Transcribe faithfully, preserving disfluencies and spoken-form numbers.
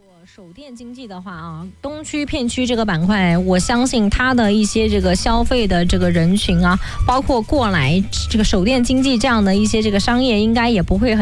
手电经济的话啊，东区片区这个板块，我相信它的一些这个消费的这个人群啊，包括过来这个手电经济这样的一些这个商业，应该也不会很。